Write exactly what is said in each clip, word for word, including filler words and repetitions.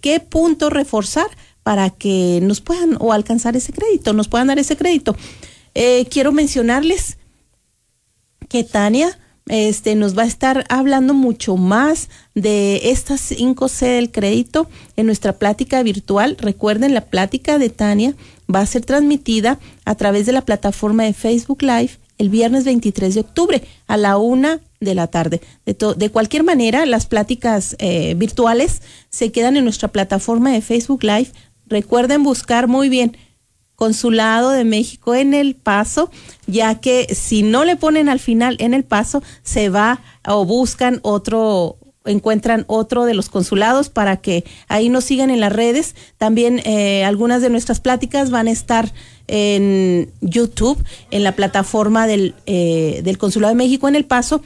qué punto reforzar para que nos puedan o alcanzar ese crédito, nos puedan dar ese crédito. Eh, quiero mencionarles que Tania este, nos va a estar hablando mucho más de estas cinco C del crédito en nuestra plática virtual. Recuerden, la plática de Tania va a ser transmitida a través de la plataforma de Facebook Live el viernes veintitrés de octubre a la una de la tarde. De, to- de cualquier manera, las pláticas eh, virtuales se quedan en nuestra plataforma de Facebook Live. Recuerden buscar muy bien Consulado de México en El Paso, ya que si no le ponen al final en El Paso, se va o buscan otro, encuentran otro de los consulados para que ahí nos sigan en las redes. También eh, algunas de nuestras pláticas van a estar en YouTube, en la plataforma del, eh, del Consulado de México en El Paso,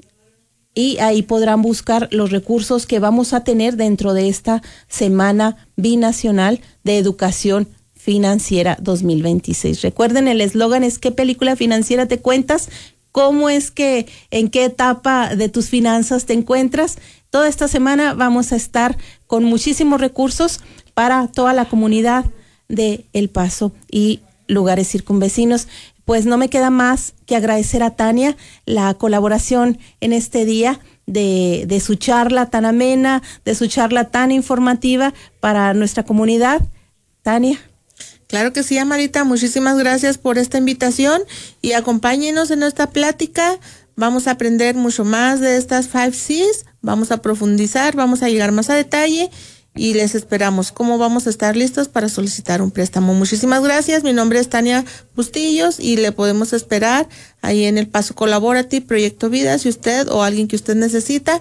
y ahí podrán buscar los recursos que vamos a tener dentro de esta Semana Binacional de Educación Financiera dos mil veintiséis. Recuerden, el eslogan es: ¿qué película financiera te cuentas? ¿Cómo es que, en qué etapa de tus finanzas te encuentras? Toda esta semana vamos a estar con muchísimos recursos para toda la comunidad de El Paso y lugares circunvecinos. Pues no me queda más que agradecer a Tania la colaboración en este día de, de su charla tan amena, de su charla tan informativa para nuestra comunidad. Tania. Claro que sí, Amarita, muchísimas gracias por esta invitación y acompáñenos en esta plática. Vamos a aprender mucho más de estas five C's, vamos a profundizar, vamos a llegar más a detalle y les esperamos. ¿Cómo vamos a estar listos para solicitar un préstamo? Muchísimas gracias. Mi nombre es Tania Bustillos y le podemos esperar ahí en El Paso Collaborative, Proyecto Vida, si usted o alguien que usted necesita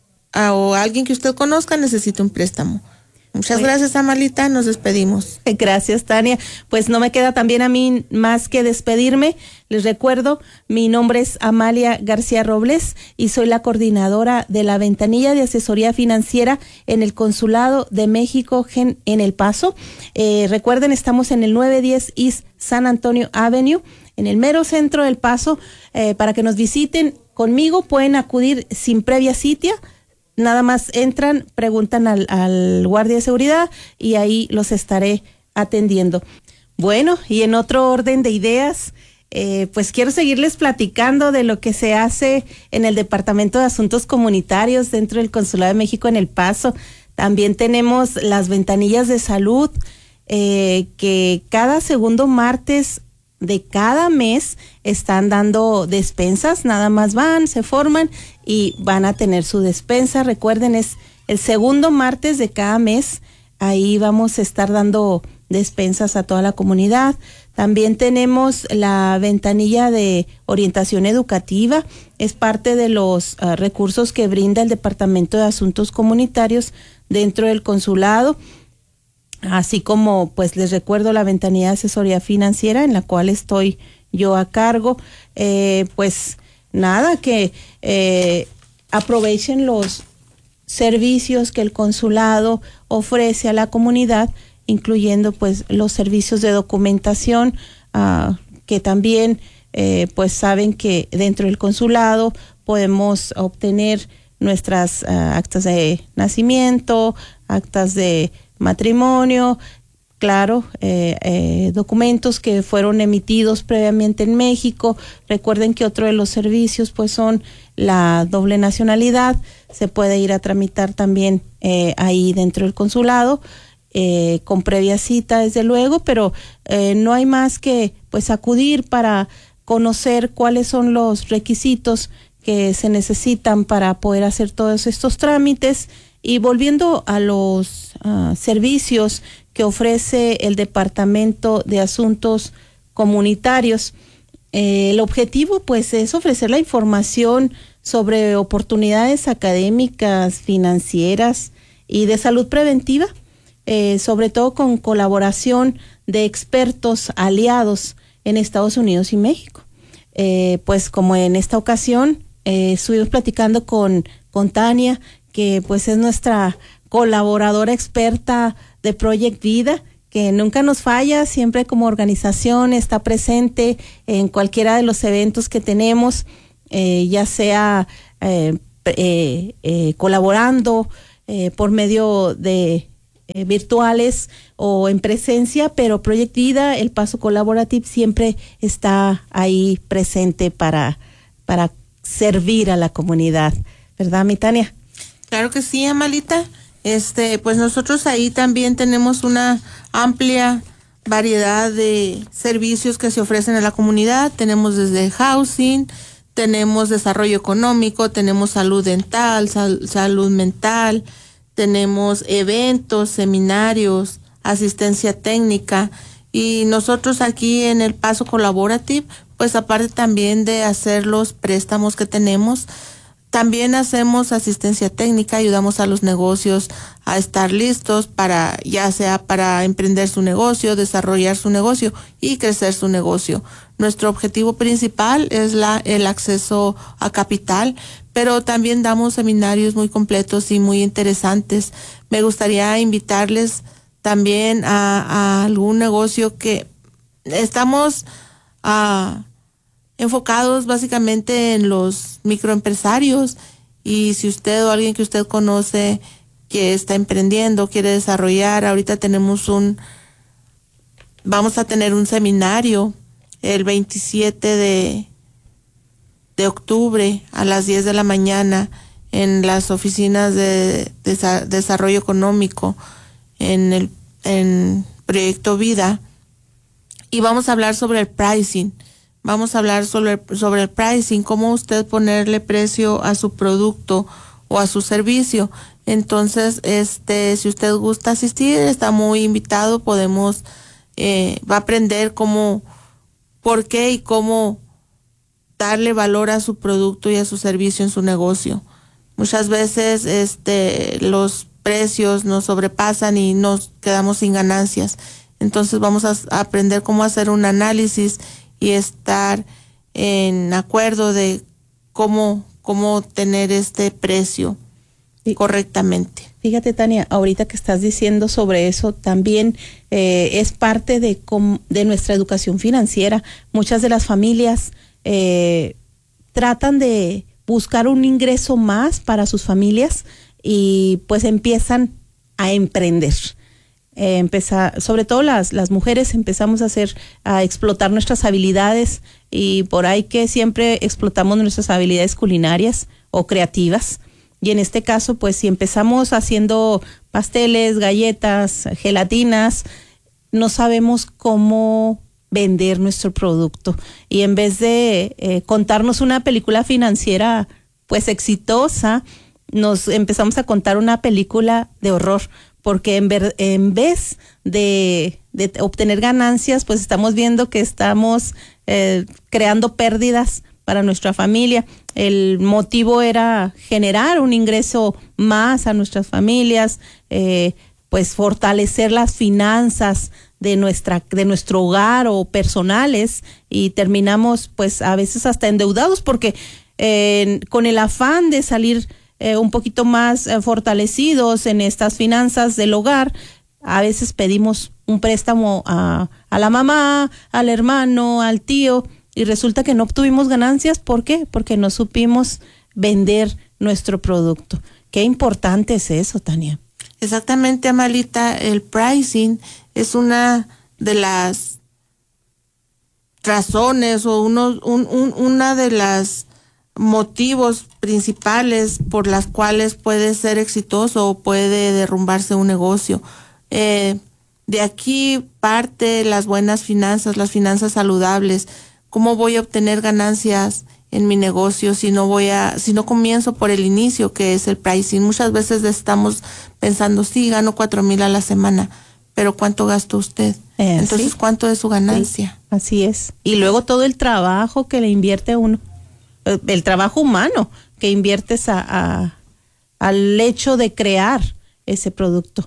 o alguien que usted conozca necesita un préstamo. Muchas Oye. gracias, Amalita, nos despedimos. Gracias, Tania. Pues no me queda también a mí más que despedirme. Les recuerdo, mi nombre es Amalia García Robles y soy la coordinadora de la ventanilla de asesoría financiera en el Consulado de México en El Paso. Eh, recuerden, estamos en el nueve diez East San Antonio Avenue, en el mero centro del Paso. Eh, para que nos visiten conmigo pueden acudir sin previa cita. Nada más entran, preguntan al, al guardia de seguridad y ahí los estaré atendiendo. Bueno, y en otro orden de ideas, eh, pues quiero seguirles platicando de lo que se hace en el Departamento de Asuntos Comunitarios dentro del Consulado de México en El Paso. También tenemos las ventanillas de salud, eh, que cada segundo martes de cada mes están dando despensas. Nada más van, se forman y van a tener su despensa. Recuerden, es el segundo martes de cada mes. Ahí vamos a estar dando despensas a toda la comunidad. También tenemos la ventanilla de orientación educativa. Es parte de los uh, recursos que brinda el Departamento de Asuntos Comunitarios dentro del consulado. Así como, pues les recuerdo, la ventanilla de asesoría financiera en la cual estoy yo a cargo. Eh, pues nada, que eh, aprovechen los servicios que el consulado ofrece a la comunidad, incluyendo pues los servicios de documentación, uh, que también eh, pues saben que dentro del consulado podemos obtener nuestras uh, actas de nacimiento, actas de matrimonio, claro, eh, eh, documentos que fueron emitidos previamente en México. Recuerden que otro de los servicios pues son la doble nacionalidad. Se puede ir a tramitar también eh, ahí dentro del consulado, eh, con previa cita desde luego, pero eh, no hay más que pues acudir para conocer cuáles son los requisitos que se necesitan para poder hacer todos estos trámites. Y volviendo a los uh, servicios que ofrece el Departamento de Asuntos Comunitarios, eh, el objetivo pues es ofrecer la información sobre oportunidades académicas, financieras y de salud preventiva, eh, sobre todo con colaboración de expertos aliados en Estados Unidos y México. Eh, pues como en esta ocasión eh, estuvimos platicando con, con Tania, que pues es nuestra colaboradora experta de Project Vida, que nunca nos falla, siempre como organización está presente en cualquiera de los eventos que tenemos, eh, ya sea eh, eh, eh, colaborando eh, por medio de eh, virtuales o en presencia, pero Project Vida, el Paso Collaborative, siempre está ahí presente para, para servir a la comunidad, ¿verdad, mi Tania? Claro que sí, Amalita. Este, pues nosotros ahí también tenemos una amplia variedad de servicios que se ofrecen a la comunidad. Tenemos desde housing, tenemos desarrollo económico, tenemos salud dental, sal, salud mental, tenemos eventos, seminarios, asistencia técnica, y nosotros aquí en el Paso Collaborative, pues aparte también de hacer los préstamos que tenemos, también hacemos asistencia técnica, ayudamos a los negocios a estar listos para, ya sea para emprender su negocio, desarrollar su negocio y crecer su negocio. Nuestro objetivo principal es la, el acceso a capital, pero también damos seminarios muy completos y muy interesantes. Me gustaría invitarles también a, a algún negocio que estamos a enfocados básicamente en los microempresarios, y si usted o alguien que usted conoce que está emprendiendo, quiere desarrollar, ahorita tenemos un, vamos a tener un seminario el veintisiete de, de octubre a las diez de la mañana en las oficinas de, de, de desarrollo económico en el en Proyecto Vida, y vamos a hablar sobre el pricing. Vamos a hablar sobre, sobre el pricing, cómo usted ponerle precio a su producto o a su servicio. Entonces, este, si usted gusta asistir, está muy invitado. Podemos, eh, va a aprender cómo, por qué y cómo darle valor a su producto y a su servicio en su negocio. Muchas veces, este, los precios nos sobrepasan y nos quedamos sin ganancias. Entonces, vamos a, a aprender cómo hacer un análisis y estar en acuerdo de cómo, cómo tener este precio sí. correctamente. Fíjate, Tania, ahorita que estás diciendo sobre eso, también eh, es parte de, de nuestra educación financiera. Muchas de las familias eh, tratan de buscar un ingreso más para sus familias y pues empiezan a emprender. Eh, empezar, sobre todo las, las mujeres empezamos a hacer, a explotar nuestras habilidades, y por ahí que siempre explotamos nuestras habilidades culinarias o creativas, y en este caso pues si empezamos haciendo pasteles, galletas, gelatinas, no sabemos cómo vender nuestro producto, y en vez de eh, contarnos una película financiera pues exitosa, nos empezamos a contar una película de horror, porque en, ver, en vez de, de obtener ganancias, pues estamos viendo que estamos eh, creando pérdidas para nuestra familia. El motivo era generar un ingreso más a nuestras familias, eh, pues fortalecer las finanzas de nuestra, de nuestro hogar o personales, y terminamos pues a veces hasta endeudados, porque eh, con el afán de salir Eh, un poquito más eh, fortalecidos en estas finanzas del hogar, a veces pedimos un préstamo a, a la mamá, al hermano, al tío, y resulta que no obtuvimos ganancias. ¿Por qué? Porque no supimos vender nuestro producto. Qué importante es eso, Tania. Exactamente, Amalita. El pricing es una de las razones o uno, un, un, una de las motivos principales por las cuales puede ser exitoso o puede derrumbarse un negocio. Eh, de aquí parte las buenas finanzas, las finanzas saludables. ¿Cómo voy a obtener ganancias en mi negocio si no voy a, si no comienzo por el inicio, que es el pricing? Muchas veces estamos pensando, sí, gano cuatro mil a la semana, pero ¿cuánto gastó usted? Eh, Entonces, ¿sí? ¿Cuánto es su ganancia? Sí, así es. Y luego todo el trabajo que le invierte uno, el trabajo humano que inviertes a, a, al hecho de crear ese producto.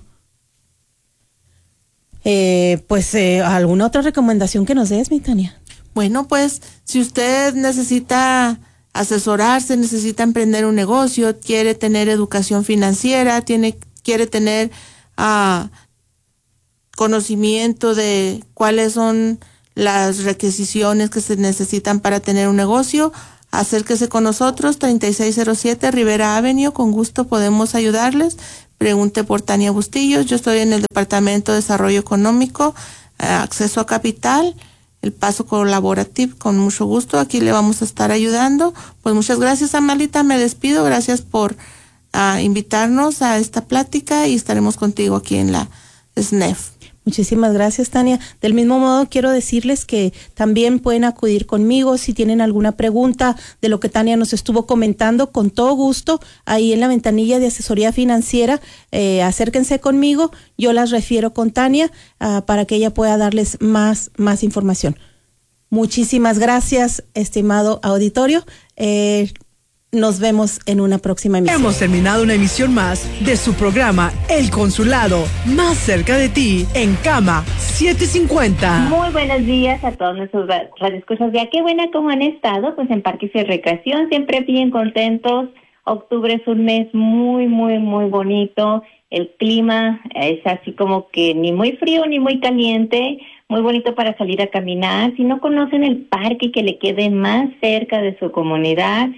Eh, pues, eh, ¿alguna otra recomendación que nos des, mi Tania? Bueno, pues, si usted necesita asesorarse, necesita emprender un negocio, quiere tener educación financiera, tiene, quiere tener uh, conocimiento de cuáles son las requisiciones que se necesitan para tener un negocio, acérquese con nosotros, treinta y seis cero siete Rivera Avenue, con gusto podemos ayudarles, pregunte por Tania Bustillos. Yo estoy en el Departamento de Desarrollo Económico, eh, Acceso a Capital, El Paso Colaborativo, con mucho gusto. Aquí le vamos a estar ayudando. Pues muchas gracias, Amalita. Me despido. Gracias por uh, invitarnos a esta plática y estaremos contigo aquí en la S N E F. Muchísimas gracias, Tania. Del mismo modo, quiero decirles que también pueden acudir conmigo si tienen alguna pregunta de lo que Tania nos estuvo comentando, con todo gusto, ahí en la ventanilla de asesoría financiera, eh, acérquense conmigo, yo las refiero con Tania uh, para que ella pueda darles más, más información. Muchísimas gracias, estimado auditorio. Eh, Nos vemos en una próxima emisión. Hemos terminado una emisión más de su programa El Consulado, más cerca de ti, en Cama setecientos cincuenta. Muy buenos días a todos nuestros radioescuchas. Ya qué buena como han estado, pues en Parques y Recreación, siempre bien contentos. Octubre es un mes muy, muy, muy bonito. El clima es así como que ni muy frío ni muy caliente. Muy bonito para salir a caminar. Si no conocen el parque que le quede más cerca de su comunidad,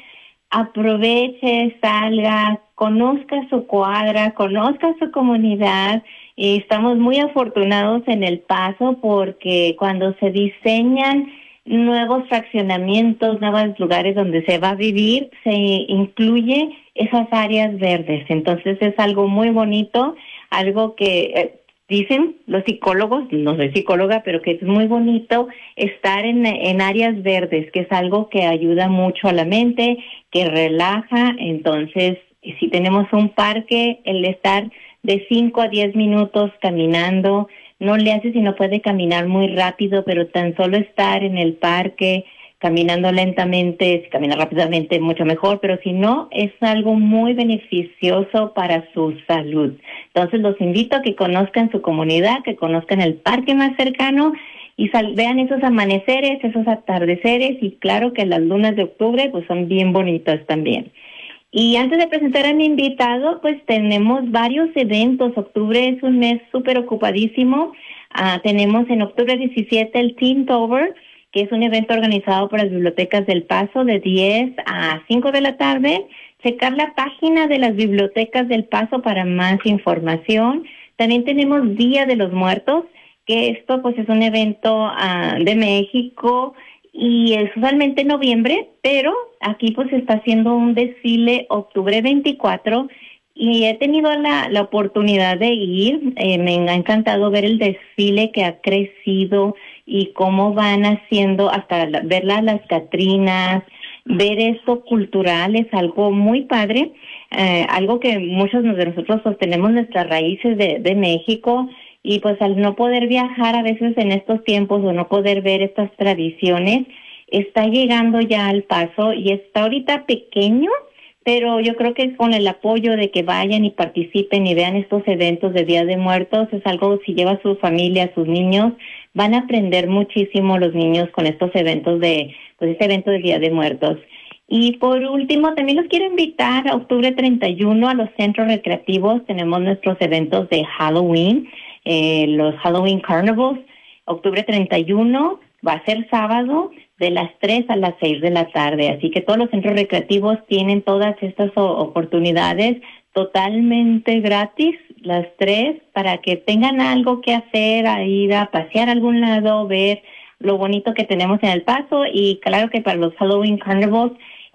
aproveche, salga, conozca su cuadra, conozca su comunidad. Y estamos muy afortunados en El Paso porque cuando se diseñan nuevos fraccionamientos, nuevos lugares donde se va a vivir, se incluye esas áreas verdes. Entonces es algo muy bonito, algo que eh, dicen los psicólogos, no soy psicóloga, pero que es muy bonito estar en, en áreas verdes, que es algo que ayuda mucho a la mente, que relaja. Entonces, si tenemos un parque, el estar de cinco a diez minutos caminando, no le hace si no puede caminar muy rápido, pero tan solo estar en el parque, caminando lentamente, si camina rápidamente, mucho mejor, pero si no, es algo muy beneficioso para su salud. Entonces, los invito a que conozcan su comunidad, que conozcan el parque más cercano y sal, vean esos amaneceres, esos atardeceres, y claro que las lunas de octubre pues son bien bonitas también. Y antes de presentar a mi invitado, pues tenemos varios eventos. Octubre es un mes súper ocupadísimo. Uh, tenemos en octubre diecisiete el Teentober, que es un evento organizado por las bibliotecas del Paso de diez a cinco de la tarde. Checar la página de las bibliotecas del Paso para más información. También tenemos Día de los Muertos, que esto pues es un evento uh, de México y es usualmente en noviembre, pero aquí pues se está haciendo un desfile octubre veinticuatro y he tenido la, la oportunidad de ir. Eh, me ha encantado ver el desfile que ha crecido y cómo van haciendo, hasta la, ver las, las Catrinas, ver esto cultural es algo muy padre, eh, algo que muchos de nosotros sostenemos nuestras raíces de, de México. Y pues al no poder viajar a veces en estos tiempos o no poder ver estas tradiciones, está llegando ya al Paso y está ahorita pequeño, pero yo creo que con el apoyo de que vayan y participen y vean estos eventos de Día de Muertos, es algo, si lleva a su familia, a sus niños, van a aprender muchísimo los niños con estos eventos de, pues este evento de Día de Muertos. Y por último, también los quiero invitar a octubre treinta y uno a los centros recreativos. Tenemos nuestros eventos de Halloween. Eh, los Halloween Carnivals, octubre treinta y uno, va a ser sábado de las tres a las seis de la tarde, así que todos los centros recreativos tienen todas estas o- oportunidades totalmente gratis, las tres, para que tengan algo que hacer, a ir a pasear a algún lado, ver lo bonito que tenemos en El Paso. Y claro que para los Halloween Carnivals,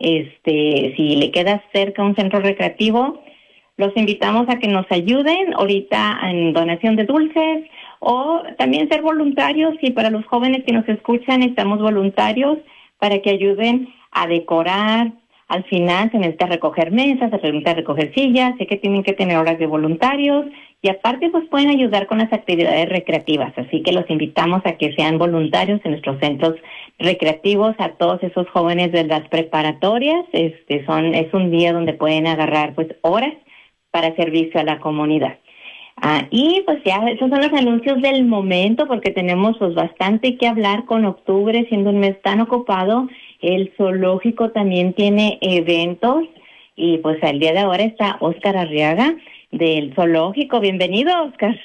este, si le queda cerca un centro recreativo, los invitamos a que nos ayuden ahorita en donación de dulces o también ser voluntarios. Y para los jóvenes que nos escuchan, estamos voluntarios para que ayuden a decorar. Al final se necesita recoger mesas, se necesita recoger sillas, sé que tienen que tener horas de voluntarios y aparte pues pueden ayudar con las actividades recreativas. Así que los invitamos a que sean voluntarios en nuestros centros recreativos. A todos esos jóvenes de las preparatorias, este son es un día donde pueden agarrar pues horas para servicio a la comunidad. Ah, y pues ya, esos son los anuncios del momento, porque tenemos pues bastante que hablar con octubre, siendo un mes tan ocupado. El zoológico también tiene eventos, y pues el día de ahora está Oscar Arriaga del zoológico. Bienvenido, Oscar.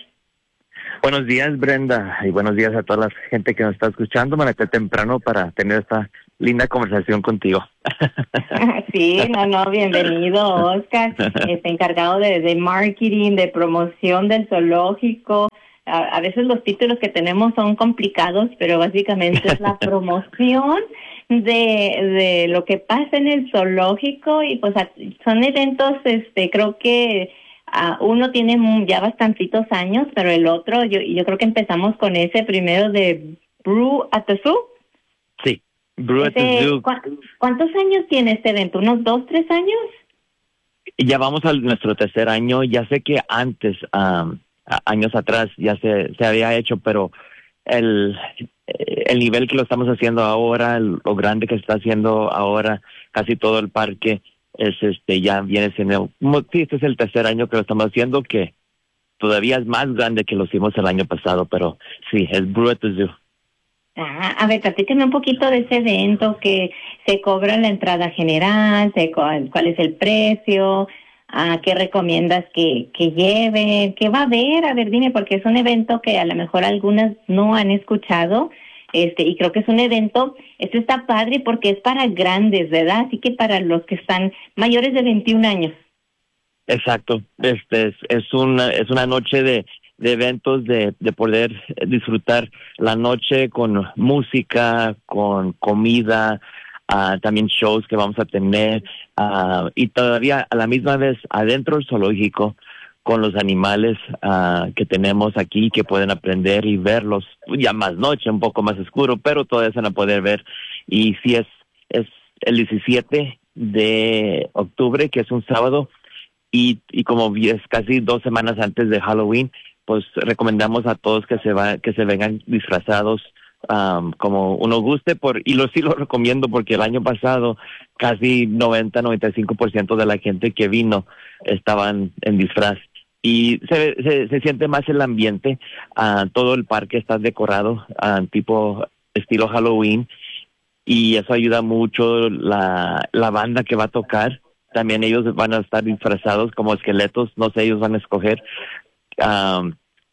Buenos días, Brenda, y buenos días a toda la gente que nos está escuchando. Me levanté temprano para tener esta linda conversación contigo. Sí, no, no, bienvenido, Oscar, este encargado de, de marketing, de promoción del zoológico. A, a veces los títulos que tenemos son complicados, pero básicamente es la promoción de, de lo que pasa en el zoológico y pues son eventos, este, creo que uh, uno tiene ya bastantitos años, pero el otro, yo, yo creo que empezamos con ese primero de Brew at the Zoo. Sí, Brew at the Zoo. ¿cu- ¿Cuántos años tiene este evento? ¿Unos dos, tres años? Ya vamos a nuestro tercer año. Ya sé que antes, um, años atrás, ya se, se había hecho, pero el, el nivel que lo estamos haciendo ahora, el, lo grande que se está haciendo ahora, casi todo el parque, es este ya viene siendo, sí, este es el tercer año que lo estamos haciendo, que todavía es más grande que lo hicimos el año pasado, pero sí, es Brew at the Zoo. Ah, a ver, platíqueme un poquito de ese evento, que se cobra la entrada general, se, cuál, cuál es el precio, ah, qué recomiendas que, que lleve, qué va a haber, a ver, dime, porque es un evento que a lo mejor algunas no han escuchado, este, y creo que es un evento, esto está padre porque es para grandes, ¿verdad? Así que para los que están mayores de veintiún años. Exacto, este es, es una es una noche de de eventos, de, de poder disfrutar la noche con música, con comida, uh, también shows que vamos a tener, uh, y todavía a la misma vez adentro del zoológico con los animales uh, que tenemos aquí, que pueden aprender y verlos ya más noche, un poco más oscuro, pero todavía se van a poder ver. Y si es, es el diecisiete de octubre, que es un sábado, y, y como es casi dos semanas antes de Halloween, pues recomendamos a todos que se va, que se vengan disfrazados um, como uno guste, por y lo sí lo recomiendo porque el año pasado casi noventa, noventa y cinco por ciento de la gente que vino estaban en disfraz y se se, se siente más el ambiente, uh, todo el parque está decorado uh, tipo estilo Halloween y eso ayuda mucho. La, la banda que va a tocar, también ellos van a estar disfrazados como esqueletos, no sé, ellos van a escoger. Um,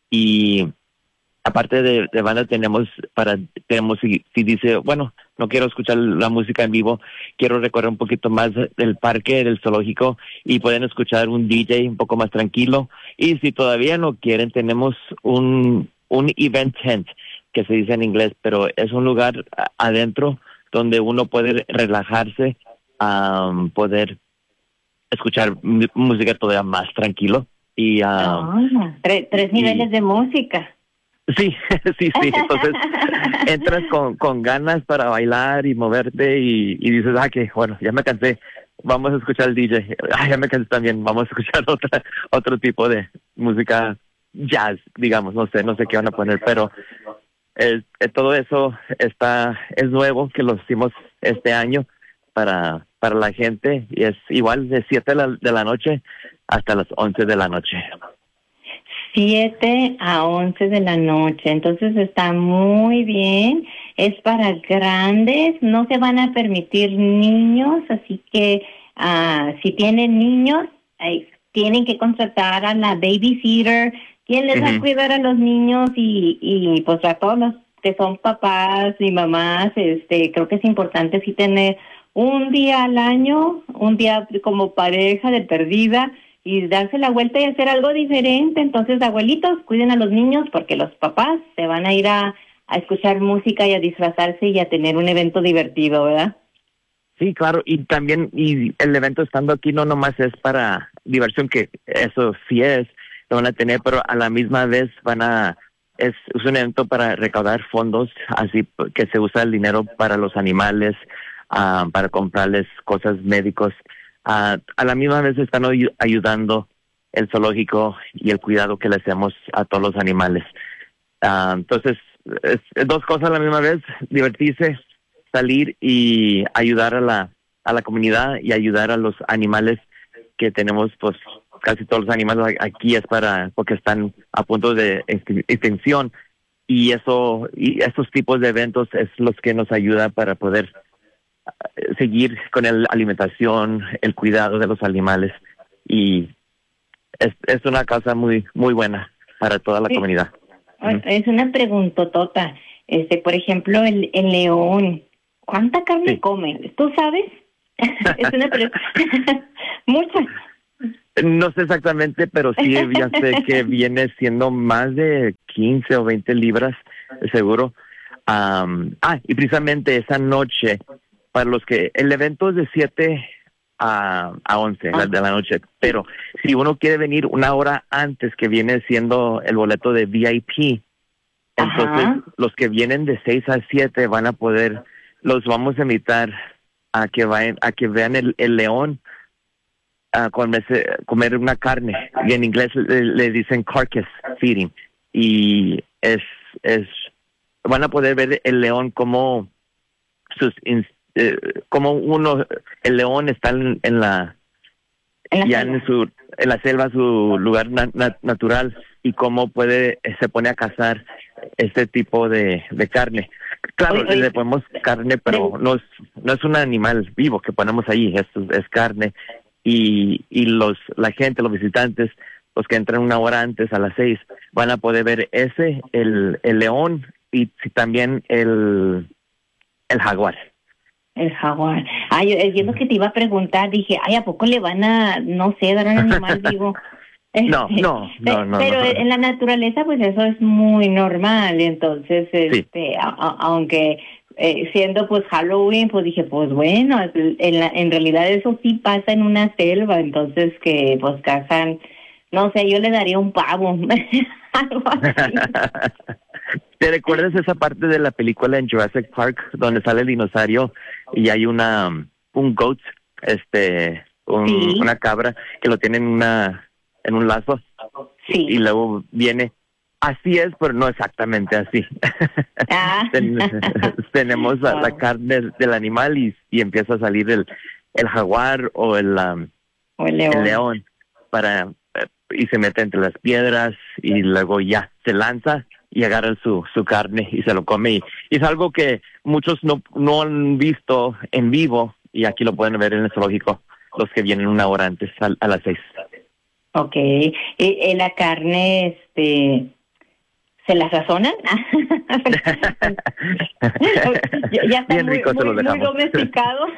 y aparte de, de banda tenemos para tenemos si, si dice bueno no quiero escuchar la música en vivo, quiero recorrer un poquito más del parque, del zoológico, y pueden escuchar un D J un poco más tranquilo. Y si todavía no quieren, tenemos un un event tent que se dice en inglés, pero es un lugar adentro donde uno puede relajarse, um, poder escuchar m- música todavía más tranquilo. Y um, oh, tres, tres niveles y, de música. Sí, sí, sí. Entonces entras con, con ganas para bailar y moverte y, y dices, ah, que bueno, ya me cansé, vamos a escuchar el D J. Ah, ya me cansé también, vamos a escuchar otra, otro tipo de música jazz, digamos, no sé, no sé qué van a poner, pero es, es, todo eso está es nuevo, que lo hicimos este año para para la gente, y es igual de siete de la, de la noche hasta las once de la noche. siete a once de la noche, entonces está muy bien, es para grandes, no se van a permitir niños, así que uh, si tienen niños, eh, tienen que contratar a la babysitter, quien les uh-huh. va a cuidar a los niños y, y pues a todos los que son papás y mamás, este, creo que es importante sí tener un día al año, un día como pareja de perdida, y darse la vuelta y hacer algo diferente. Entonces, abuelitos, cuiden a los niños porque los papás se van a ir a, a escuchar música y a disfrazarse y a tener un evento divertido, ¿verdad? Sí, claro, y también y el evento estando aquí no nomás es para diversión, que eso sí es, lo van a tener, pero a la misma vez van a, es, es un evento para recaudar fondos, así que se usa el dinero para los animales, uh, para comprarles cosas médicos. Uh, a la misma vez están ay- ayudando el zoológico y el cuidado que le hacemos a todos los animales. Uh, entonces, es, es dos cosas a la misma vez, divertirse, salir y ayudar a la a la comunidad y ayudar a los animales que tenemos, pues casi todos los animales aquí es para, porque están a punto de extinción, y eso, y estos tipos de eventos es los que nos ayuda para poder seguir con la alimentación, el cuidado de los animales, y es, es una causa muy muy buena para toda la sí. comunidad. Es una preguntotota, este, por ejemplo, el, el león, ¿Cuánta carne Sí. comen? ¿Tú sabes? Es una pregunta. Mucha. No sé exactamente, pero sí ya sé que viene siendo más de quince o veinte libras, seguro. Um, ah, y precisamente esa noche, para los que, el evento es de siete a, a once Ah. de la noche, pero si uno quiere venir una hora antes, que viene siendo el boleto de V I P, entonces Ajá. los que vienen de seis a siete van a poder, los vamos a invitar a que vayan, a que vean el, el león, a comerse, comer una carne, y en inglés le, le dicen carcass feeding, y es, es, van a poder ver el león como sus, eh, como uno, el león está en, en la, En la ya selva. en su, en la selva, su lugar na, na, natural, y cómo puede, se pone a cazar este tipo de, de carne. Claro, Oye, oye, le ponemos carne, pero de- no es, no es un animal vivo que ponemos ahí, es, es carne. Y, y los, la gente, los visitantes, los que entran una hora antes, a las seis, van a poder ver ese, el, el león, y si también el, el jaguar. El jaguar. Ay, es es lo que te iba a preguntar. Dije, ay, ¿a poco le van a, no sé, dar a un animal vivo? No, Este, no, no, no, Pero no. en la naturaleza, pues eso es muy normal. Entonces, este, a- a- aunque eh, siendo pues Halloween, pues dije, pues bueno, en, la, en realidad eso sí pasa en una selva. Entonces, que pues cazan, no sé, yo le daría un pavo. Algo así. ¿Te recuerdas esa parte de la película en Jurassic Park donde sale el dinosaurio y hay una um, un goat, este, un, Sí. una cabra que lo tiene en una en un lazo Sí. y luego viene? Así es, pero no exactamente así. Ah. Ten- tenemos la, la Wow. carne del animal y, y empieza a salir el el jaguar o el um, O el león. el león para eh, y se mete entre las piedras y luego ya se lanza y agarra su su carne y se lo come, y, y es algo que muchos no no han visto en vivo, y aquí lo pueden ver en el zoológico los que vienen una hora antes a, a las seis. Okay. ¿Y, y la carne, este, se la sazonan? ya, ya está Bien muy, rico, se muy, lo muy dejamos. domesticado.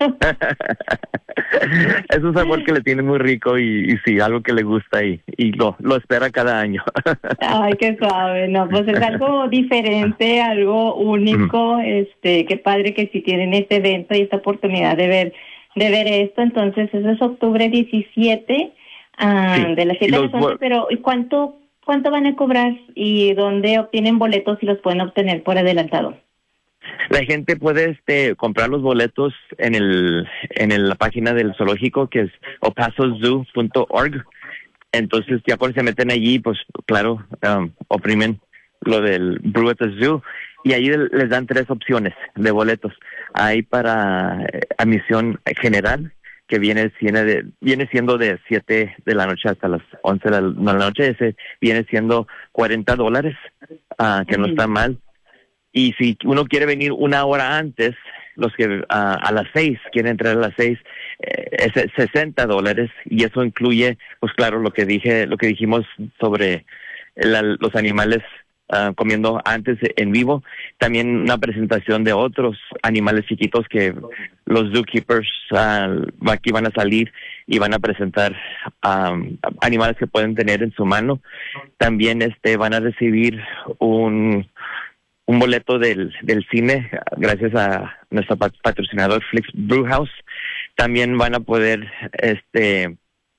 Es un sabor que le tiene muy rico, y, y sí, algo que le gusta, y, y lo, lo espera cada año. Ay, qué suave. No, pues es algo diferente, algo único. Este, qué padre que si tienen este evento y esta oportunidad de ver, de ver esto. Entonces, eso es octubre diecisiete, ah, Sí, de las y siete a los las once. vuel- Pero, ¿y cuánto, cuánto van a cobrar y dónde obtienen boletos y los pueden obtener por adelantado? La gente puede este comprar los boletos en el en el- la página del zoológico, que es el paso zoo punto org. Entonces ya cuando se meten allí, pues claro, um, oprimen lo del Brew at the Zoo, y ahí les dan tres opciones de boletos. Hay para eh, admisión general, que viene siendo de, viene siendo de siete de la noche hasta las once de la, de la noche. Ese viene siendo cuarenta dólares, ah, que no Ujú. está mal. Y si uno quiere venir una hora antes, los que ah, a las seis, quieren entrar a las seis, eh, es sesenta dólares, y eso incluye, pues claro, lo que dije, lo que dijimos sobre la- los animales ah, comiendo antes en vivo, también una presentación de otros animales chiquitos que los zookeepers ah, aquí van a salir y van a presentar ah, animales que pueden tener en su mano. También este van a recibir un un boleto del, del cine, gracias a nuestro pat- patrocinador Flix Brewhouse. También van a poder este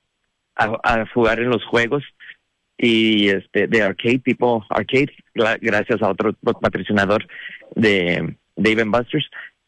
a, a jugar en los juegos y este de arcade, tipo arcade, gra- gracias a otro patrocinador de Dave and Buster's,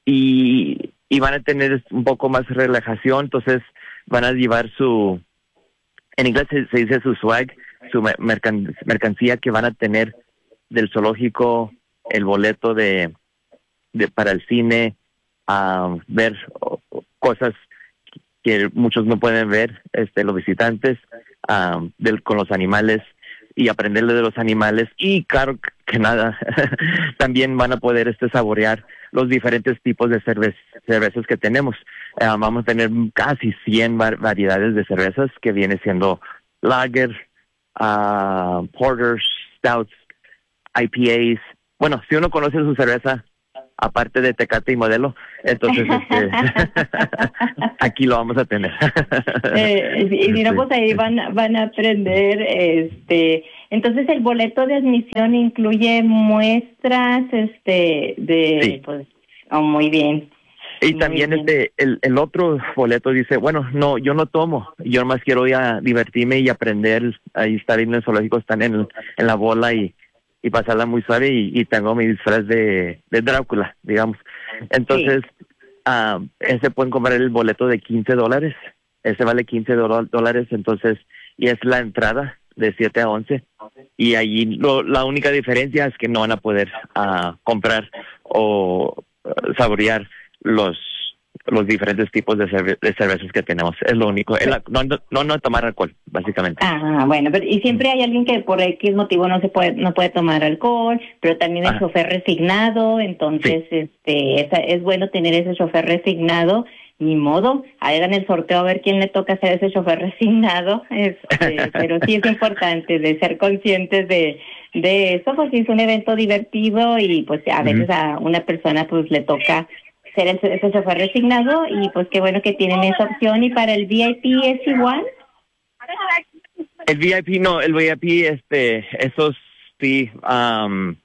y, y van a tener un poco más relajación. Entonces van a llevar su, en inglés se, se dice su swag, su mer- mercan- mercancía que van a tener del zoológico, el boleto de, de para el cine, a ver o- o cosas que muchos no pueden ver, este los visitantes, um, del, con los animales, y aprenderle de los animales. Y claro que nada, también van a poder este saborear los diferentes tipos de cerve cervezas que tenemos. Uh, vamos a tener casi cien var variedades de cervezas, que viene siendo lager, uh, porters, stouts, I P As. Bueno, si uno conoce su cerveza, aparte de Tecate y Modelo, entonces este, aquí lo vamos a tener. eh, y si no, pues ahí van, van a aprender, este, entonces el boleto de admisión incluye muestras, este, de, sí. pues, oh, muy bien. Y muy también bien. este, el, el otro boleto dice, bueno, no, yo no tomo, yo nomás quiero ir a divertirme y aprender, ahí estar en el zoológico, están en, en la bola y y pasarla muy suave y, y tengo mi disfraz de, de Drácula, digamos. Entonces, sí. uh, ese pueden comprar el boleto de quince dólares, ese vale quince dólares, entonces, y es la entrada de siete a once, y allí lo, la única diferencia es que no van a poder uh, comprar o uh, saborear los los diferentes tipos de, cerve de cervezas que tenemos, es lo único, es la, no, no no tomar alcohol, básicamente. Ah, bueno, pero y siempre hay alguien que por X motivo no se puede no puede tomar alcohol, pero también el Ajá. chofer resignado, entonces sí. este es, es bueno tener ese chofer resignado, ni modo, hagan el sorteo a ver quién le toca ser ese chofer resignado, este, pero sí es importante de ser conscientes de de eso, pues sí es un evento divertido y pues a veces uh-huh. a una persona pues le toca ser el, ese chofer resignado y pues qué bueno que tienen esa opción. Y para el V I P es igual. El V I P no, el V I P este esos sí um,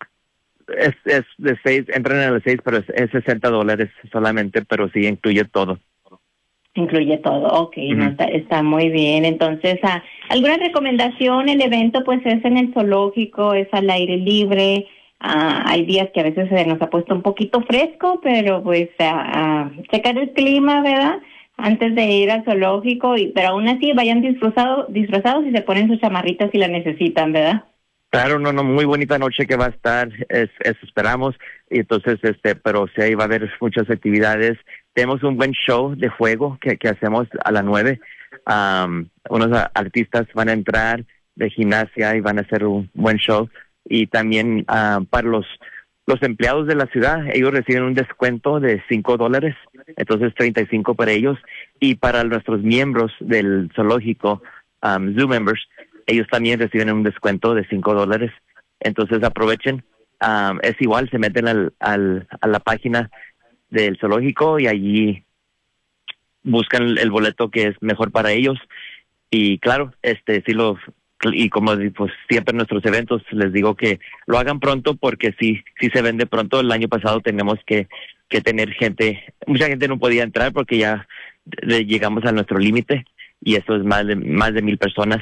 es es de seis, entran a las seis, pero es, es sesenta dólares solamente, pero sí incluye todo. Incluye todo, ok, uh-huh. no, está, está muy bien. Entonces, ah, ¿alguna recomendación? El evento pues es en el zoológico, es al aire libre. Uh, hay días que a veces se nos ha puesto un poquito fresco, pero pues a uh, uh, checar el clima, ¿verdad? Antes de ir al zoológico, y pero aún así vayan disfrazados disfrazados y se ponen sus chamarritas si la necesitan, ¿verdad? Claro, no, no, muy bonita noche que va a estar, es, es esperamos, y entonces, este, pero sí, ahí va a haber muchas actividades. Tenemos un buen show de juego que, que hacemos a las nueve. Um, unos artistas van a entrar de gimnasia y van a hacer un buen show. Y también uh, para los los empleados de la ciudad, ellos reciben un descuento de cinco dólares, entonces treinta y cinco para ellos, y para nuestros miembros del zoológico, um, Zoo Members, ellos también reciben un descuento de cinco dólares, entonces aprovechen, um, es igual, se meten al, al a la página del zoológico y allí buscan el boleto que es mejor para ellos, y claro, este sí lo... Y como pues siempre en nuestros eventos les digo que lo hagan pronto porque si si se vende pronto. El año pasado tenemos que que tener gente, mucha gente no podía entrar porque ya de, llegamos a nuestro límite y eso es más de más de mil personas.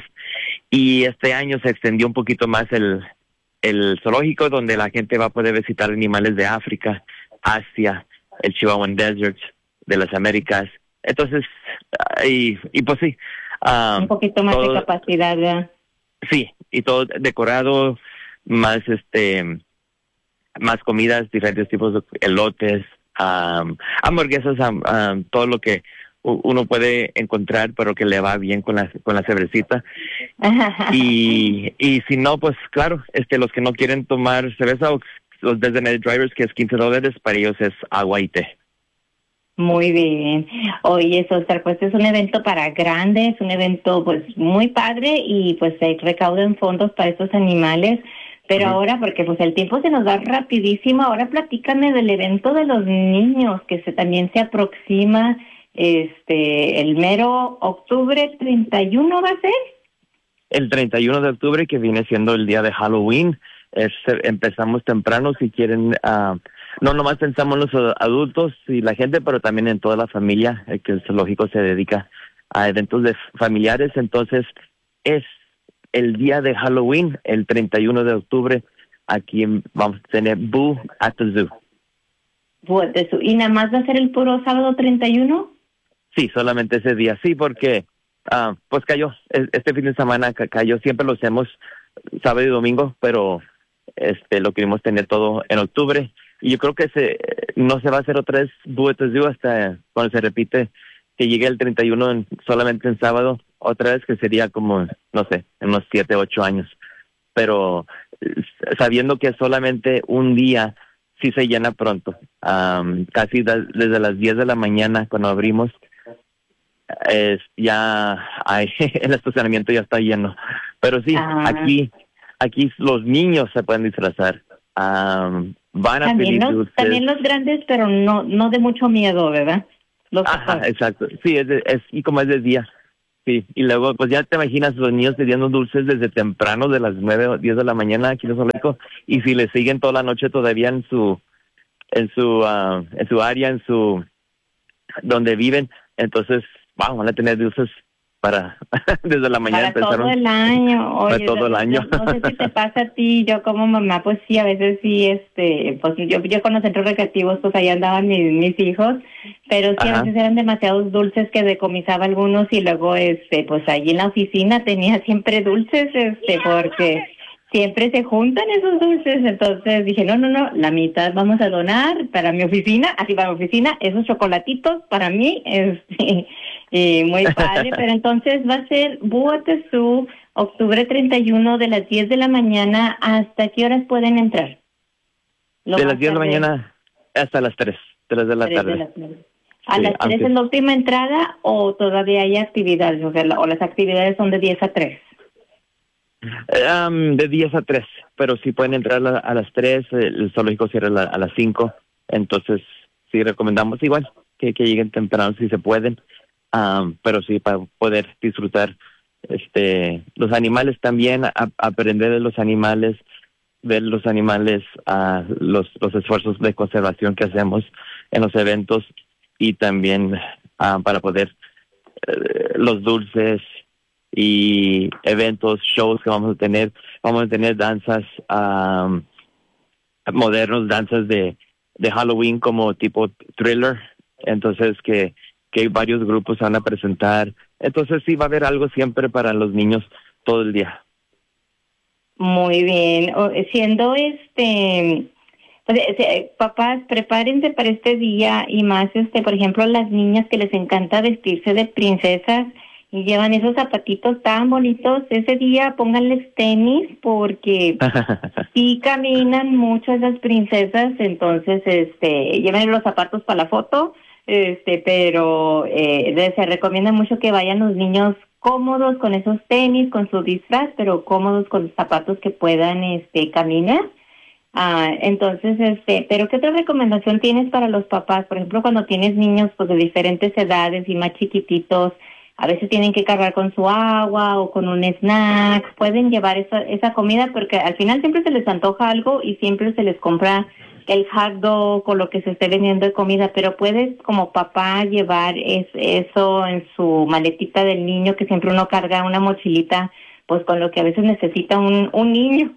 Y este año se extendió un poquito más el el zoológico, donde la gente va a poder visitar animales de África, Asia, el Chihuahuan Desert, de las Américas. Entonces y y pues sí, um, un poquito más todo, de capacidad, ¿verdad? Sí, y todo decorado, más este, más comidas, diferentes tipos de elotes, um, hamburguesas, um, um, todo lo que uno puede encontrar, pero que le va bien con la con la cervecita. y y si no, pues claro, este, los que no quieren tomar cerveza, o los designated drivers, que es quince dólares, para ellos es agua y té. Muy bien. Oye, Sostar, pues es un evento para grandes, un evento pues muy padre y pues se recaudan fondos para estos animales. Pero uh-huh. ahora, porque pues el tiempo se nos va rapidísimo, ahora platícame del evento de los niños que se también se aproxima, este, el mero octubre treinta y uno, ¿va a ser? El treinta y uno de octubre, que viene siendo el día de Halloween. Es, empezamos temprano, si quieren. Uh, no nomás pensamos en los adultos y la gente, pero también en toda la familia, eh, que el zoológico se dedica a eventos de familiares. Entonces es el día de Halloween, el treinta y uno de octubre. Aquí vamos a tener Boo at the Zoo. Boo at the Zoo. ¿Y nada más va a ser el puro sábado treinta y uno? Sí, solamente ese día. Sí, porque uh, pues cayó, este fin de semana cayó. Siempre lo hacemos sábado y domingo, pero este lo queremos tener todo en octubre. Y yo creo que se no se va a hacer otra vez Boo at the Zoo hasta cuando se repite, que llegue el treinta y uno en, solamente en sábado, otra vez, que sería como, no sé, en unos siete, ocho años. Pero sabiendo que solamente un día, sí se llena pronto. Um, casi da, desde las diez de la mañana cuando abrimos, es ya hay, el estacionamiento ya está lleno. Pero sí, ah. aquí aquí los niños se pueden disfrazar. Um, van a También pedir los, dulces. también los grandes, pero no no de mucho miedo, ¿verdad? Los Ajá, papás. exacto. Sí, es, de- es y como es de día. Sí, y luego, pues ya te imaginas los niños pidiendo dulces desde temprano, de las nueve o diez de la mañana aquí en Zoológico, y si les siguen toda la noche todavía en su, en su, ah, en su área, en su, donde viven, entonces, wow, van a tener dulces para, desde la mañana Para todo empezaron. el año. Para Oye, todo el no, año. no sé si te pasa a ti, yo como mamá, pues sí, a veces sí, este, pues yo, yo con los centros recreativos, pues ahí andaban mis, mis hijos, pero sí, a Ajá. veces eran demasiados dulces que decomisaba algunos y luego, este, pues allí en la oficina tenía siempre dulces, este, porque siempre se juntan esos dulces, entonces dije, no, no, no, la mitad vamos a donar para mi oficina, así para mi oficina, esos chocolatitos para mí, este, y muy padre, pero entonces va a ser Buatazú, octubre treinta y uno de las diez de la mañana, ¿hasta qué horas pueden entrar? Lo De más las diez de la tarde, mañana hasta las tres, tres de la tres de tarde. la tarde. ¿A Sí, las tres aunque- es la última entrada o todavía hay actividades? O sea, la- o las actividades son de diez a tres. Eh, um, de diez a tres, pero si pueden entrar a, la- a las tres, el zoológico cierra a, la- a las cinco, entonces sí recomendamos igual que, que lleguen temprano si se pueden, um, pero sí para poder disfrutar este los animales también, a- aprender de los animales, ver los animales, a los, los esfuerzos de conservación que hacemos en los eventos y también ah, para poder eh, los dulces y eventos, shows que vamos a tener. Vamos a tener danzas um, modernos, danzas de, de Halloween como tipo thriller. Entonces que, que varios grupos van a presentar. Entonces sí va a haber algo siempre para los niños todo el día. Muy bien. O- siendo este, pues, eh, eh, papás, prepárense para este día y más, este, por ejemplo, las niñas que les encanta vestirse de princesas y llevan esos zapatitos tan bonitos. Ese día pónganles tenis porque sí caminan mucho esas princesas, entonces, este, lleven los zapatos para la foto, este, pero eh, de- se recomienda mucho que vayan los niños cómodos con esos tenis, con su disfraz, pero cómodos con los zapatos que puedan, este, caminar. Ah, entonces, este, pero ¿qué otra recomendación tienes para los papás? Por ejemplo, cuando tienes niños, pues, de diferentes edades y más chiquititos, a veces tienen que cargar con su agua o con un snack, pueden llevar esa, esa comida porque al final siempre se les antoja algo y siempre se les compra el hot dog o lo que se esté vendiendo de comida, pero puedes como papá llevar es, eso en su maletita del niño, que siempre uno carga una mochilita, pues con lo que a veces necesita un, un niño.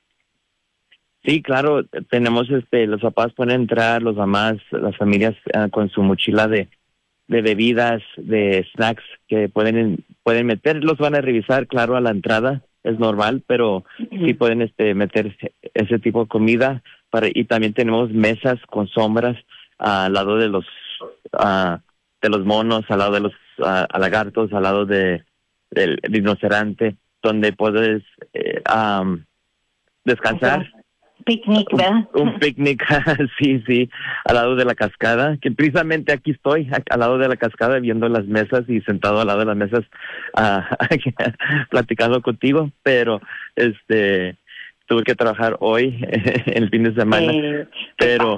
Sí, claro, tenemos este, los papás pueden entrar, los mamás, las familias uh, con su mochila de, de bebidas, de snacks que pueden pueden meter, los van a revisar, claro, a la entrada, es normal, pero uh-huh. sí pueden este meter ese tipo de comida para y también tenemos mesas con sombras uh, al lado de los uh, de los monos, al lado de los uh, lagartos, al lado de del rinoceronte, donde puedes eh, um, descansar. Picnic, ¿verdad? Un, un picnic, sí, sí, al lado de la cascada, que precisamente aquí estoy, a, al lado de la cascada, viendo las mesas y sentado al lado de las mesas, uh, platicando contigo, pero este tuve que trabajar hoy, el fin de semana, eh, pero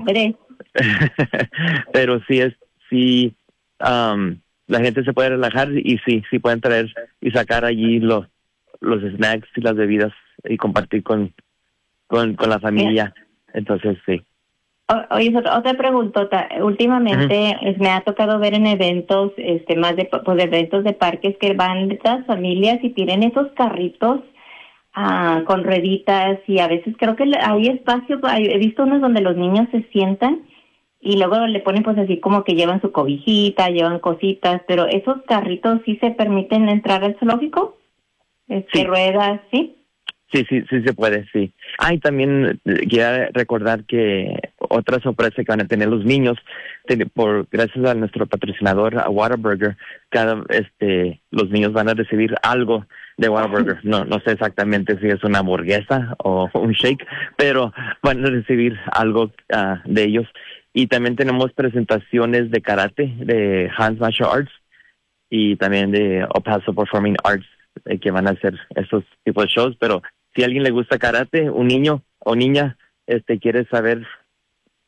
pero sí es, sí, um, la gente se puede relajar y sí, sí pueden traer y sacar allí los, los snacks y las bebidas y compartir con con con la familia. Entonces sí. O, oye, otra, otra preguntota. Últimamente uh-huh. me ha tocado ver en eventos, este, más de, pues, de eventos de parques que van las familias y tienen esos carritos uh, con rueditas y a veces creo que hay espacio, he visto unos donde los niños se sientan y luego le ponen pues así como que llevan su cobijita, llevan cositas, pero esos carritos sí se permiten entrar al zoológico, este, sí. ruedas, ¿sí? Sí, sí, sí se puede, sí. Ah, y también quiero recordar que otra sorpresa que van a tener los niños, por gracias a nuestro patrocinador, a Whataburger, cada este los niños van a recibir algo de Whataburger. No, no sé exactamente si es una hamburguesa o un shake, pero van a recibir algo uh, de ellos. Y también tenemos presentaciones de karate, de Hands Martial Arts, y también de El Paso Performing Arts, eh, que van a hacer esos tipos de shows, pero si a alguien le gusta karate, un niño o niña este quiere saber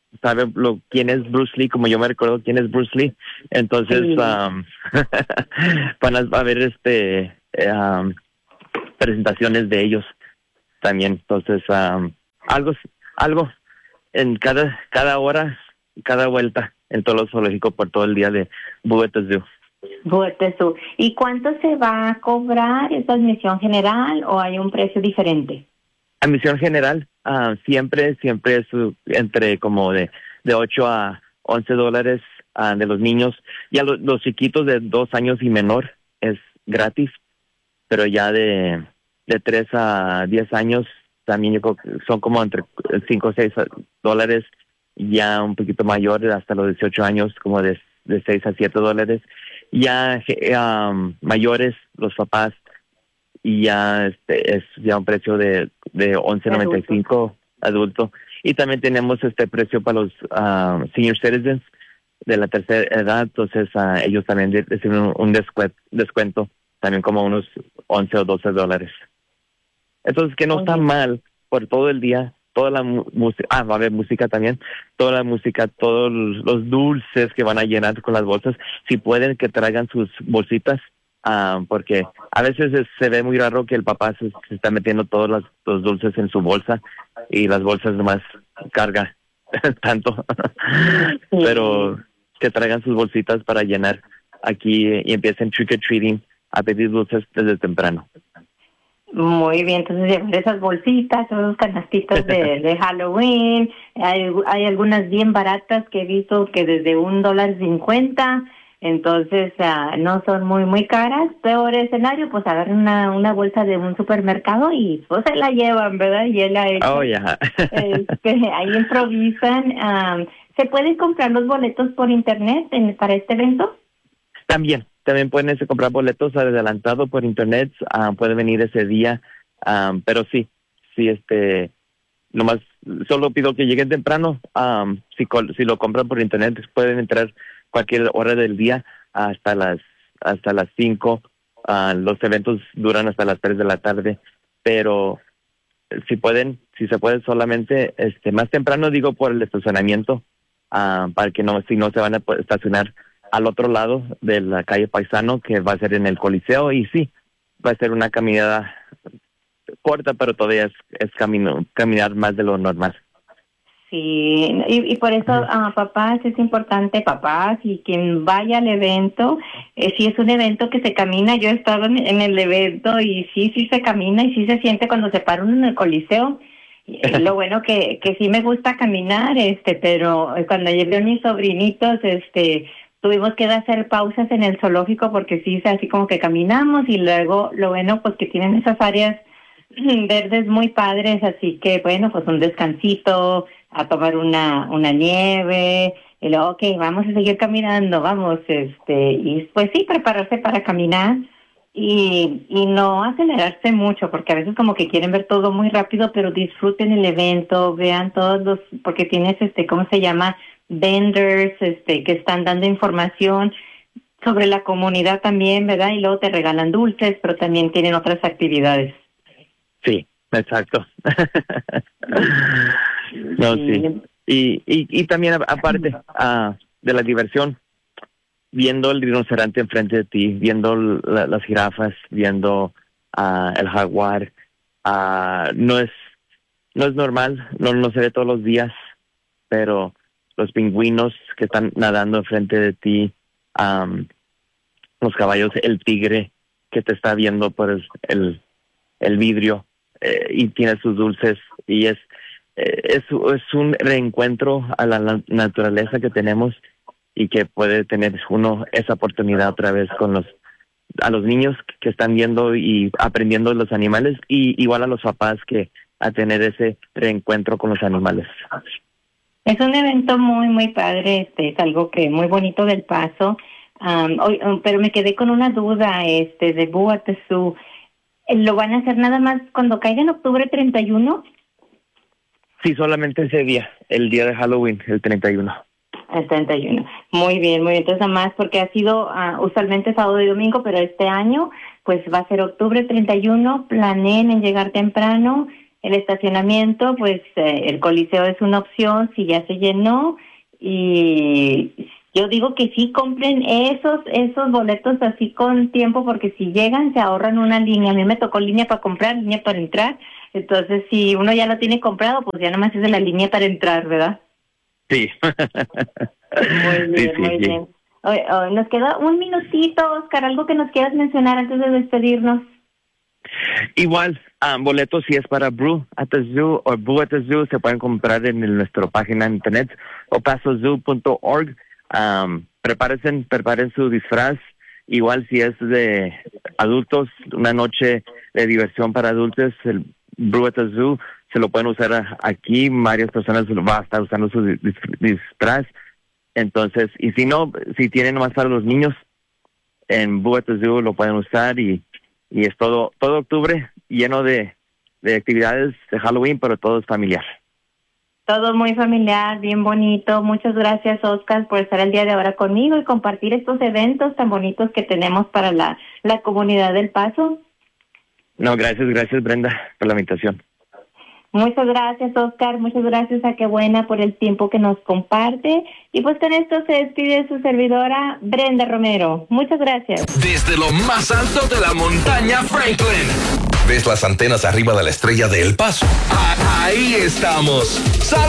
sabe lo quién es Bruce Lee, como yo me recuerdo quién es Bruce Lee. Entonces, sí. um, van a, a ver este um, presentaciones de ellos también. Entonces, um, algo, algo en cada cada hora, cada vuelta en todo los zoológicos por todo el día de Buete Zoo. Buete Zoo. ¿Y cuánto se va a cobrar? ¿Es admisión general o hay un precio diferente? Admisión general, uh, siempre, siempre es uh, entre como de, de ocho a once dólares uh, de los niños. Ya lo, los chiquitos de dos años y menor es gratis, pero ya de, de tres a diez años también yo creo que son como entre cinco o seis dólares, ya un poquito mayor, hasta los dieciocho años, como de, de seis a siete dólares. Ya um, mayores, los papás, y ya este es ya un precio de de once noventa y cinco adulto. Y también tenemos este precio para los uh, senior citizens de la tercera edad, entonces uh, ellos también reciben un, un descuento, descuento también como unos once o doce dólares. Entonces que no okay. está mal por todo el día, toda la música, ah, va a haber música también, toda la música, todos los dulces que van a llenar con las bolsas, si pueden que traigan sus bolsitas. Uh, porque a veces es, se ve muy raro que el papá se, se está metiendo todos los, los dulces en su bolsa y las bolsas nomás carga tanto. Pero que traigan sus bolsitas para llenar aquí y empiecen trick or treating a pedir dulces desde temprano. Muy bien, entonces llevar esas bolsitas, esos canastitos de, de Halloween. Hay, hay algunas bien baratas que he visto que desde un dólar cincuenta. Entonces, uh, no son muy, muy caras. Peor escenario, pues agarran una, una bolsa de un supermercado y pues se la llevan, ¿verdad? Y él la hecho. Oh, yeah. este, ahí improvisan. Um, ¿Se pueden comprar los boletos por internet en, para este evento? También, también pueden este, comprar boletos adelantado por internet. Uh, pueden venir ese día. Um, pero sí, sí, este, nomás, solo pido que lleguen temprano. Um, si, si lo compran por internet, pueden entrar cualquier hora del día hasta las hasta las cinco. Uh, los eventos duran hasta las tres de la tarde, pero si pueden, si se puede solamente este más temprano, digo, por el estacionamiento, uh, para que no, si no se van a estacionar al otro lado de la calle Paisano, que va a ser en el Coliseo, y sí, va a ser una caminada corta, pero todavía es, es camino, caminar más de lo normal. Sí, y, y por eso, uh, papás, es importante, papás, y quien vaya al evento, eh, si es un evento que se camina, yo he estado en, en el evento y sí, sí se camina y sí se siente cuando se para uno en el Coliseo. Y lo bueno que, que sí me gusta caminar, este, pero cuando llevé a mis sobrinitos, este, tuvimos que hacer pausas en el zoológico porque sí, así como que caminamos y luego lo bueno pues que tienen esas áreas verdes muy padres, así que bueno, pues un descansito, a tomar una una nieve, y luego, ok, vamos a seguir caminando, vamos, este, y pues sí, prepararse para caminar y, y no acelerarse mucho, porque a veces como que quieren ver todo muy rápido, pero disfruten el evento, vean todos los, porque tienes, este, ¿cómo se llama? Vendors, este, que están dando información sobre la comunidad también, ¿verdad? Y luego te regalan dulces, pero también tienen otras actividades. Sí, exacto. No, sí. Y, y, y también aparte uh, de la diversión, viendo el rinoceronte enfrente de ti, viendo la, las jirafas, viendo uh, el jaguar, uh, no es no es normal, no, no se ve todos los días, pero los pingüinos que están nadando enfrente de ti, um, los caballos, el tigre que te está viendo por el, el, el vidrio, eh, y tiene sus dulces, y es Es, es un reencuentro a la naturaleza que tenemos y que puede tener uno esa oportunidad otra vez con los a los niños que están viendo y aprendiendo los animales, y igual a los papás que a tener ese reencuentro con los animales. Es un evento muy muy padre, este es algo que muy bonito del Paso, um, hoy, um, pero me quedé con una duda, este de Buete Zoo. ¿Lo van a hacer nada más cuando caiga en octubre treinta y uno? Sí, solamente ese día, el día de Halloween, el treinta y uno. El treinta y uno. Muy bien, muy bien. Entonces, nada más, porque ha sido uh, usualmente sábado y domingo, pero este año, pues va a ser octubre treinta y uno. Planeen en llegar temprano El estacionamiento, pues eh, el Coliseo es una opción si ya se llenó, y yo digo que sí compren esos esos boletos así con tiempo, porque si llegan se ahorran una línea. A mí me tocó línea para comprar, línea para entrar, entonces si uno ya lo tiene comprado, pues ya nomás es de la línea para entrar, ¿verdad? Sí. Muy bien, sí, sí, muy sí. bien. Oye, oye, nos queda un minutito, Oscar, algo que nos quieras mencionar antes de despedirnos. Igual, um, boletos si es para Brew at the Zoo o Brew at the Zoo se pueden comprar en el, nuestra página de internet o paso zoo punto org. Um, prepárense, preparen su disfraz. Igual si es de adultos, una noche de diversión para adultos, el Brew at the Zoo se lo pueden usar aquí. Varias personas van a estar usando su disfraz. Entonces, y si no, si tienen más para los niños, en Brew at the Zoo lo pueden usar, y Y es todo todo octubre lleno de, de actividades de Halloween, pero todo es familiar. Todo muy familiar, bien bonito. Muchas gracias, Oscar, por estar el día de ahora conmigo y compartir estos eventos tan bonitos que tenemos para la, la comunidad del Paso. No, gracias, gracias Brenda por la invitación. Muchas gracias, Oscar. Muchas gracias a Qué Buena por el tiempo que nos comparte. Y pues con esto se despide su servidora, Brenda Romero. Muchas gracias. Desde lo más alto de la montaña Franklin. ¿Ves las antenas arriba de la estrella de El Paso? Ah, ahí estamos. ¡Salud!